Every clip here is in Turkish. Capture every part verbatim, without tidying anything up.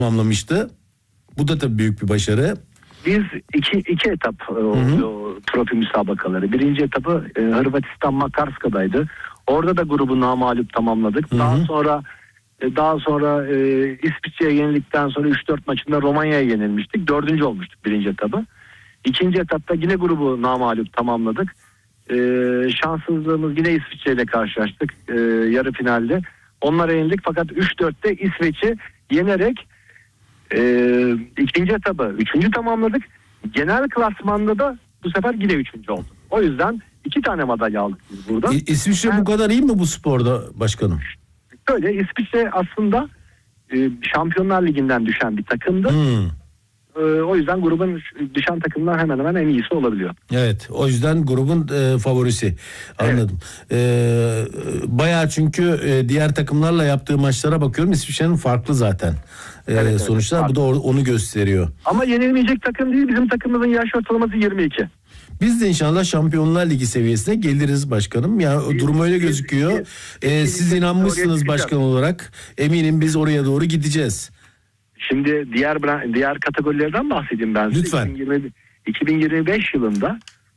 tamamlamıştı. Bu da tabii büyük bir başarı. Biz iki, iki etap e, oluyor trofi müsabakaları. Birinci etapı e, Hırvatistan Makarska'daydı. Orada da grubu namağlup tamamladık. Hı hı. Daha sonra e, daha sonra e, İsviçre'ye yenildikten sonra üç dört maçında Romanya'ya yenilmiştik. Dördüncü olmuştuk birinci etapı. İkinci etapta yine grubu namağlup tamamladık. E, şanssızlığımız yine İsviçre ile karşılaştık e, yarı finalde. Onlara yenildik fakat üç dörtte İsveç'i yenerek Ee, ikinci etabı üçüncü tamamladık. Genel klasmanda da bu sefer yine üçüncü olduk. O yüzden iki tane madalya aldık biz burada. İ- İsviçre yani, bu kadar iyi mi bu sporda başkanım? Öyle, İsviçre aslında e, Şampiyonlar Ligi'nden düşen bir takımdı. Hmm. E, o yüzden grubun düşen takımlar hemen hemen en iyisi olabiliyor. Evet, o yüzden grubun e, favorisi. Anladım. Evet. E, bayağı çünkü e, diğer takımlarla yaptığı maçlara bakıyorum. İsviçre'nin farklı zaten. Ee, evet, sonuçta evet, bu da onu gösteriyor. Ama yenilmeyecek takım değil. Bizim takımımızın yaş ortalaması yirmi iki. Biz de inşallah Şampiyonlar Ligi seviyesine geliriz başkanım. Yani biz, durum öyle gözüküyor. Biz, ee, biz, siz inanmışsınız başkan olarak. Eminim biz oraya doğru gideceğiz. Şimdi diğer diğer kategorilerden bahsedeyim ben size. Lütfen. iki bin yirmi, iki bin yirmi beş yılında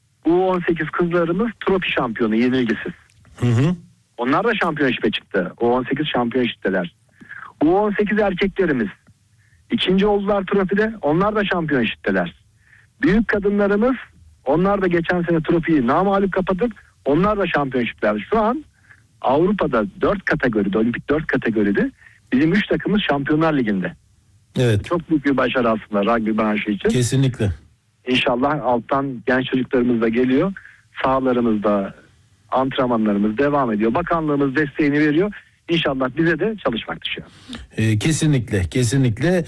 U on sekiz kızlarımız trofi şampiyonu yenilgisiz. Hı hı. Onlar da şampiyonşipe çıktı. U on sekiz şampiyonşipteler. U on sekiz erkeklerimiz ikinci oldular trofide. Onlar da şampiyonşipteler. Büyük kadınlarımız, onlar da geçen sene trofiyi namağlup kapatıp onlar da şampiyonşipler. Şu an Avrupa'da dört kategoride, olimpik dört kategoride bizim üç takımımız Şampiyonlar Ligi'nde. Evet. Çok büyük bir başarı aslında rugby branşı için. Kesinlikle. İnşallah alttan genç çocuklarımız da geliyor. Sahalarımızda antrenmanlarımız devam ediyor. Bakanlığımız desteğini veriyor. İnşallah bize de çalışmak düşüyor. Ee, kesinlikle, kesinlikle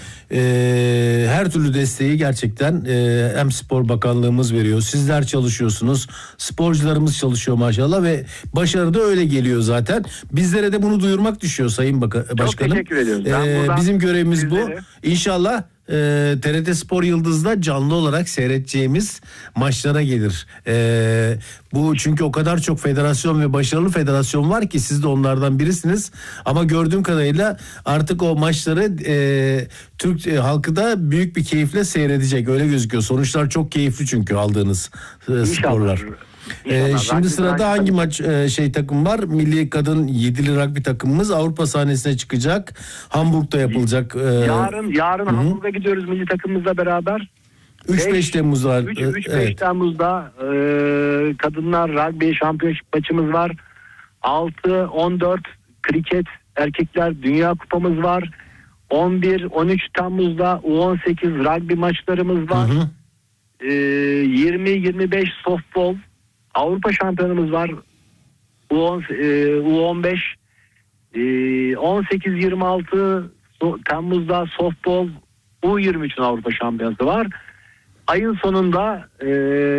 ee, her türlü desteği gerçekten ee, hem Spor Bakanlığımız veriyor. Sizler çalışıyorsunuz, sporcularımız çalışıyor maşallah ve başarı da öyle geliyor zaten. Bizlere de bunu duyurmak düşüyor Sayın Baka- Başkanım. Çok teşekkür ediyoruz. Ee, bizim görevimiz sizlere... bu. İnşallah e, T R T Spor Yıldız'da canlı olarak seyredeceğimiz maçlara gelir. E, bu çünkü o kadar çok federasyon ve başarılı federasyon var ki siz de onlardan birisiniz. Ama gördüğüm kadarıyla artık o maçları e, Türk e, halkı da büyük bir keyifle seyredecek. Öyle gözüküyor. Sonuçlar çok keyifli çünkü aldığınız e, sporlar. Ee, şimdi sırada hangi maç e, şey takım var? Milli kadın yedili rugby takımımız Avrupa sahnesine çıkacak. Hamburg'da yapılacak. E, yarın yarın hı-hı. Hamburg'a gidiyoruz milli takımımızla beraber. üç beş Temmuz'da üç beş evet. Temmuz'da e, kadınlar rugby şampiyonşip maçımız var. altı on dört kriket erkekler dünya kupamız var. on bir on üç Temmuz'da U on sekiz rugby maçlarımız var. E, yirmi yirmi beş softball Avrupa şampiyonumuz var. U on, e, U on beş e, on sekiz yirmi altı Temmuz'da softball U yirmi üçün Avrupa şampiyonası var. Ayın sonunda e,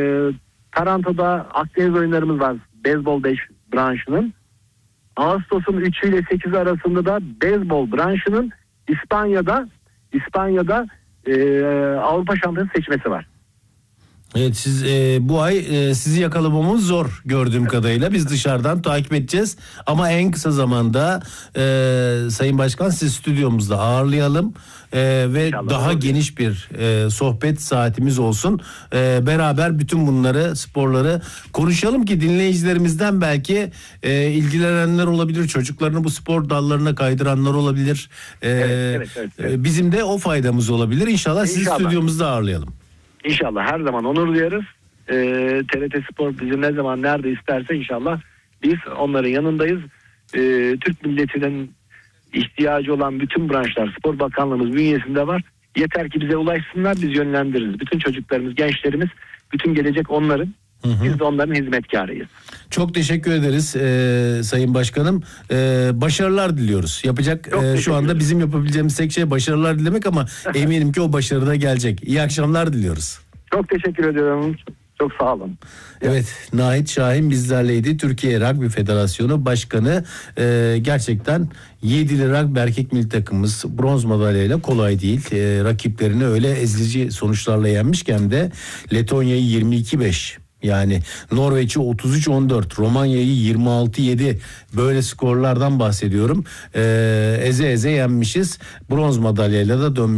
Taranto'da Akdeniz oyunlarımız var. Beyzbol beş branşının. Ağustos'un üçü ile sekizi arasında da beyzbol branşının İspanya'da İspanya'da e, Avrupa şampiyonası seçmesi var. Evet, siz e, bu ay e, sizi yakalamamız zor gördüğüm kadarıyla. Biz dışarıdan takip edeceğiz ama en kısa zamanda e, Sayın Başkan sizi stüdyomuzda ağırlayalım e, ve İnşallah daha olur. Geniş bir e, sohbet saatimiz olsun. E, beraber bütün bunları, sporları konuşalım ki dinleyicilerimizden belki e, ilgilenenler olabilir, çocuklarını bu spor dallarına kaydıranlar olabilir. E, evet, evet, evet, evet. E, bizim de o faydamız olabilir. İnşallah, İnşallah. Sizi stüdyomuzda ağırlayalım. İnşallah her zaman onur duyarız. Ee, T R T Spor bizi ne zaman nerede isterse inşallah biz onların yanındayız. Ee, Türk milletinin ihtiyacı olan bütün branşlar Spor Bakanlığımız bünyesinde var. Yeter ki bize ulaşsınlar, biz yönlendiririz. Bütün çocuklarımız, gençlerimiz, bütün gelecek onların. Hı hı. Biz de onların hizmetkarıyız. Çok teşekkür ederiz e, Sayın Başkanım. E, başarılar diliyoruz. Yapacak e, şu anda bizim yapabileceğimiz tek şey başarılar dilemek ama eminim ki o başarı da gelecek. İyi akşamlar diliyoruz. Çok teşekkür ediyorum. Çok sağ olun. Evet, Nahit Şahin bizlerleydi. Türkiye Rugby Federasyonu Başkanı. Ee, gerçekten yedili rugby erkek milli takımımız bronz madalyayla kolay değil. Ee, rakiplerini öyle ezici sonuçlarla yenmişken de Letonya'yı yirmi iki beş Yani Norveç'i otuz üç on dört, Romanya'yı yirmi altı yedi, böyle skorlardan bahsediyorum. Ee, eze eze yenmişiz. Bronz madalyayla da dönmüşüz.